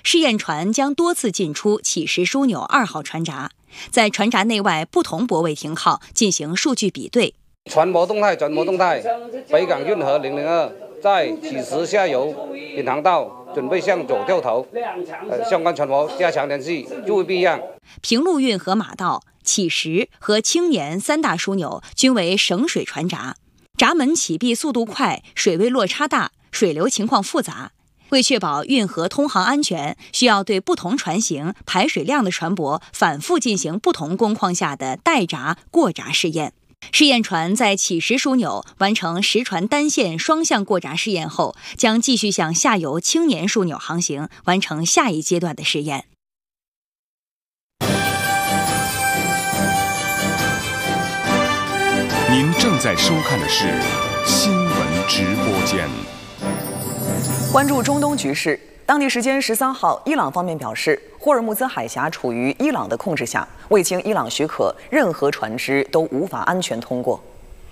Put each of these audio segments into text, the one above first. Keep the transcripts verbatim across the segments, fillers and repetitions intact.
试验船将多次进出启什枢纽二号船闸，在船闸内外不同泊位停靠进行数据比对。 船舶動態、準模動態，北港運河零零二在啟什下游引航道準備向左掉頭，呃，相關船舶加強聯繫，注意避讓。 平陸運河馬道、啟什和青年三大樞紐均為省水船閘，閘門啟閉速度快，水位落差大，水流情況複雜。為確保運河通航安全，需要對不同船型、排水量的船舶反覆進行不同工況下的待閘、過閘試驗。試驗船在啟什樞紐完成實船單線雙向過閘試驗後，將繼續向下游青年樞紐航行，完成下一階段的試驗。 您正在收看的是新闻直播间。 关注中东局势，当地时间十三号，伊朗方面表示，霍尔木兹海峡处于伊朗的控制下，未经伊朗许可，任何船只都无法安全通过。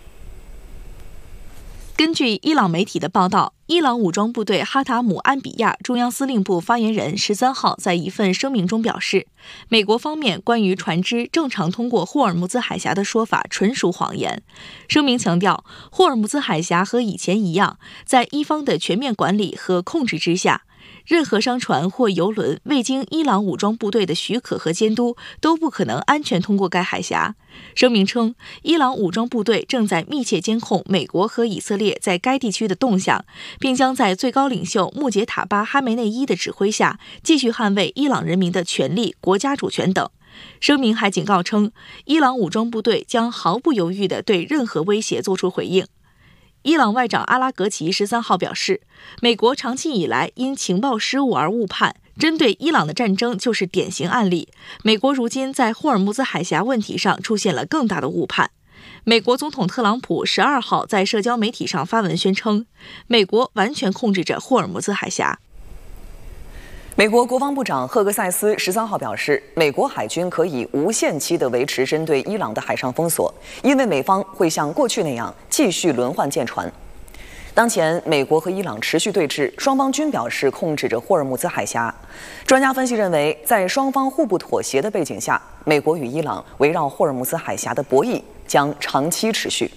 根据伊朗媒体的报道，伊朗武装部队哈塔姆安比亚中央司令部发言人十三号在一份声明中表示，美国方面关于船只正常通过霍尔木兹海峡的说法纯属谎言。声明强调，霍尔木兹海峡和以前一样，在伊方的全面管理和控制之下，任何商船或油轮未经伊朗武装部队的许可和监督，都不可能安全通过该海峡。声明称，伊朗武装部队正在密切监控美国和以色列在该地区的动向，并将在最高领袖穆杰塔巴·哈梅内伊的指挥下，继续捍卫伊朗人民的权利、国家主权等。声明还警告称，伊朗武装部队将毫不犹豫地对任何威胁作出回应。伊朗外长阿拉格齐十三号表示，美国长期以来因情报失误而误判，针对伊朗的战争就是典型案例。美国如今在霍尔木兹海峡问题上出现了更大的误判。美国总统特朗普十二号在社交媒体上发文宣称，美国完全控制着霍尔木兹海峡。 美国国防部长赫格塞斯十三号表示，美国海军可以无限期地维持针对伊朗的海上封锁，因为美方会像过去那样继续轮换舰船。当前，美国和伊朗持续对峙，双方均表示控制着霍尔木兹海峡。专家分析认为，在双方互不妥协的背景下，美国与伊朗围绕霍尔木兹海峡的博弈将长期持续。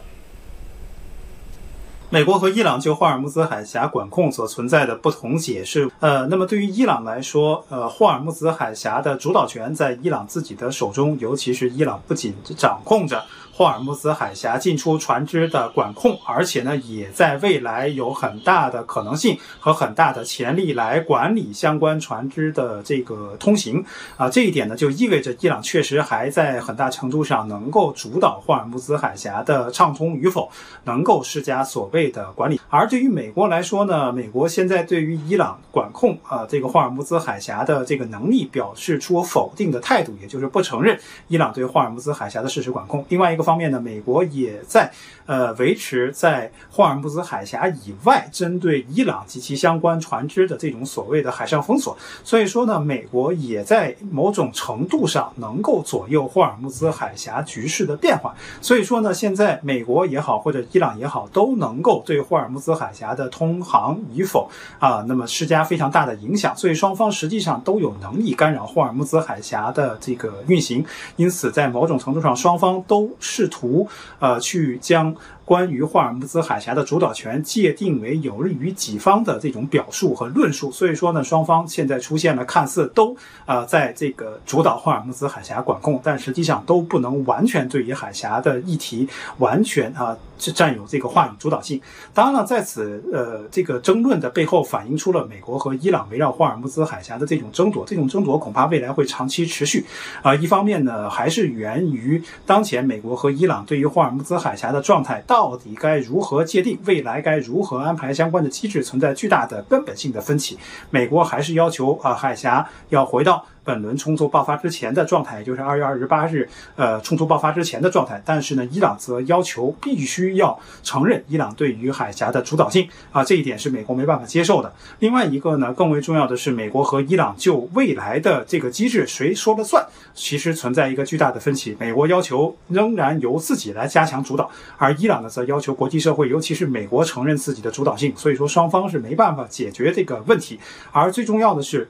美国和伊朗就霍尔木兹海峡管控所存在的不同解释，呃，那么对于伊朗来说，呃，霍尔木兹海峡的主导权在伊朗自己的手中，尤其是伊朗不仅掌控着霍尔木兹海峡进出船只的管控，而且呢，也在未来有很大的可能性和很大的潜力来管理相关船只的这个通行啊、呃，这一点呢，就意味着伊朗确实还在很大程度上能够主导霍尔木兹海峡的畅通与否，能够施加所谓的管理。而对于美国来说呢，美国现在对于伊朗管控啊、呃、这个霍尔木兹海峡的这个能力表示出否定的态度，也就是不承认伊朗对霍尔木兹海峡的事实管控。另外一个方面呢，美国也在呃维持在霍尔木兹海峡以外针对伊朗及其相关船只的这种所谓的海上封锁。所以说呢，美国也在某种程度上能够左右霍尔木兹海峡局势的变化。所以说呢，现在美国也好或者伊朗也好，都能够对霍尔木兹海峡的通航与否啊，那么施加非常大的影响。所以双方实际上都有能力干扰霍尔木兹海峡的这个运行。因此，在某种程度上，双方都试图呃去将关于霍尔木兹海峡的主导权界定为有利于己方的这种表述和论述。所以说呢，双方现在出现了看似都呃在这个主导霍尔木兹海峡管控，但实际上都不能完全对于海峡的议题完全啊、呃、占有这个话语主导性。当然了，在此呃这个争论的背后反映出了美国和伊朗围绕霍尔木兹海峡的这种争夺，这种争夺恐怕未来会长期持续。啊、呃，一方面呢，还是源于当前美国和伊朗对于霍尔木兹海峡的状态到底该如何界定，未来该如何安排相关的机制，存在巨大的根本性的分歧。美国还是要求啊、呃、海峡要回到本轮冲突爆发之前的状态，也就是二月二十八日呃冲突爆发之前的状态。但是呢，伊朗则要求必须要承认伊朗对于海峡的主导性啊，这一点是美国没办法接受的。另外一个呢，更为重要的是，美国和伊朗就未来的这个机制谁说了算，其实存在一个巨大的分歧。美国要求仍然由自己来加强主导，而伊朗呢则要求国际社会，尤其是美国承认自己的主导性。所以说双方是没办法解决这个问题。而最重要的是，